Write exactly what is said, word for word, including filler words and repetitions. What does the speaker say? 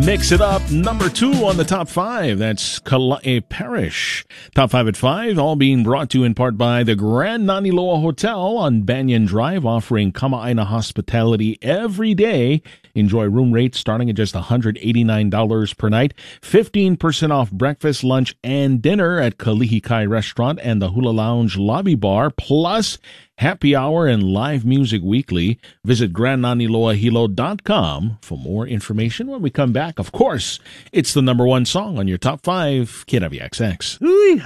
Mix It Up, number two on the top five. That's Kalae Parish. Top five at five, all being brought to you in part by the Grand Naniloa Hotel on Banyan Drive, offering Kamaaina hospitality every day. Enjoy room rates starting at just one hundred eighty-nine dollars per night. fifteen percent off breakfast, lunch, and dinner at Kalihikai Restaurant and the Hula Lounge Lobby Bar, plus happy hour and live music weekly. Visit grand naniloa hilo dot com for more information. When we come back, of course, it's the number one song on your top five, K W X X. Uy,